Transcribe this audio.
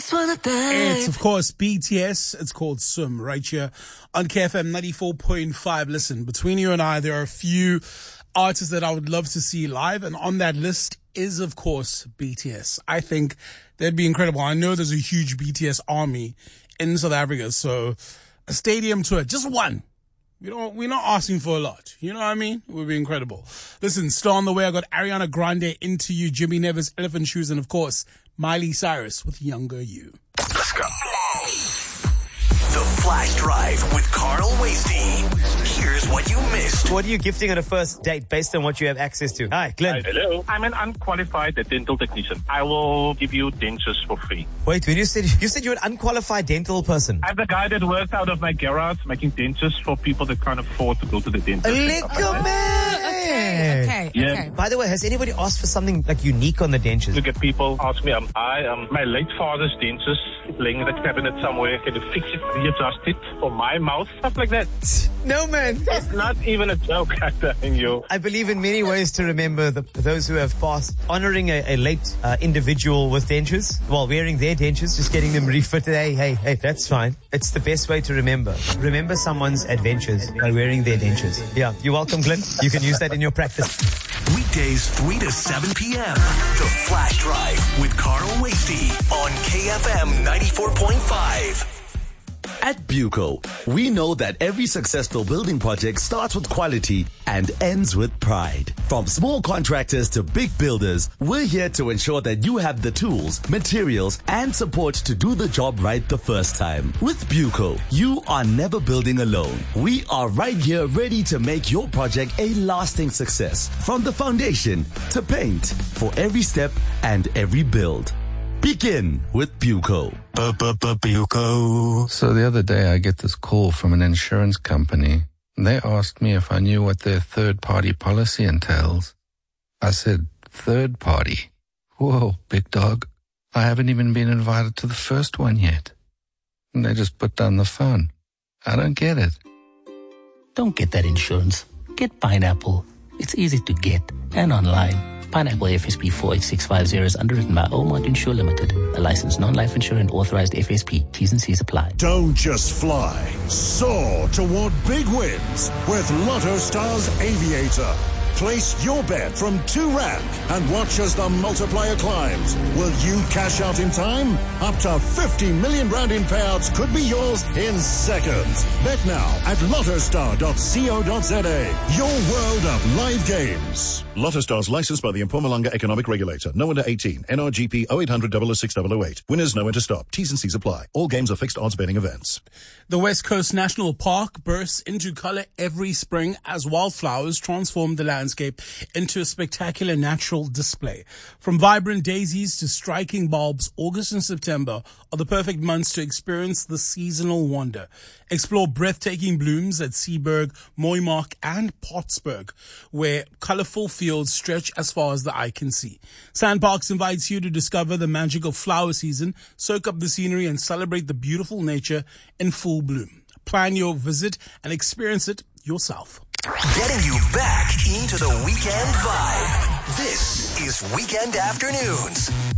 just wanna dance. It's, of course, BTS. It's called Swim right here on KFM 94.5. Listen, between you and I, there are a few artists that I would love to see live. And on that list is, of course, BTS. I think that'd be incredible. I know there's a huge BTS army in South Africa. So a stadium tour, just one. We're not asking for a lot. You know what I mean? It would be incredible. Listen, still on the way, I got Ariana Grande, Into You, Jimmy Nevis, Elephant Shoes, and of course, Miley Cyrus with Younger You. Let's go. The Flash Drive with Carl Wasty. Here's what you missed. What are you gifting on a first date based on what you have access to? Hi, Glenn. Hi, hello. I'm an unqualified dental technician. I will give you dentures for free. Wait, when you said you're an unqualified dental person. I'm the guy that works out of my garage making dentures for people that can't afford to go to the dentist. Okay. By the way, has anybody asked for something like unique on the dentures? Look at people ask me, my late father's dentures laying in the cabinet somewhere. Can you fix it, readjust it for my mouth? Stuff like that. No, man. It's not even a joke, I'm telling you. I believe in many ways to remember those who have passed. Honoring a late individual with dentures while wearing their dentures, just getting them refitted. Hey, that's fine. It's the best way to remember. Remember someone's adventures by wearing their dentures. Yeah, you're welcome, Glenn. You can use that in your practice. Weekdays 3 to 7 p.m. The Flash Drive with Carl Wasty on KFM 94.5. At Buco, we know that every successful building project starts with quality and ends with pride. From small contractors to big builders, we're here to ensure that you have the tools, materials, and support to do the job right the first time. With Buco, you are never building alone. We are right here ready to make your project a lasting success. From the foundation to paint, for every step and every build. Begin with Buco. Buco. So the other day I get this call from an insurance company. They asked me if I knew what their third-party policy entails. I said, third party? Whoa, big dog. I haven't even been invited to the first one yet. And they just put down the phone. I don't get it. Don't get that insurance. Get Pineapple. It's easy to get and online. Pineapple FSP 48650 is underwritten by Oldmont Insure Limited, a licensed non-life insurer and authorized FSP. T's and C's apply. Don't just fly. Soar toward big wins with Lotto Stars Aviator. Place your bet from R2 and watch as the multiplier climbs. Will you cash out in time? Up to 50 million rand in payouts could be yours in seconds. Bet now at lottostar.co.za. Your world of live games. Lotto Stars licensed by the Mpumalanga Economic Regulator. No under 18. NRGP 0800 006 008. Winners know when to stop. T's and C's apply. All games are fixed odds betting events. The West Coast National Park bursts into color every spring as wildflowers transform the landscape into a spectacular natural display. From vibrant daisies to striking bulbs, August and September are the perfect months to experience the seasonal wonder. Explore breathtaking blooms at Seaburg, Mooimark, and Pottsburg, where colorful fields stretch as far as the eye can see. Sandparks invites you to discover the magic of flower season, soak up the scenery, and celebrate the beautiful nature in full bloom. Plan your visit and experience it yourself. Getting you back into the weekend vibe. This is Weekend Afternoons.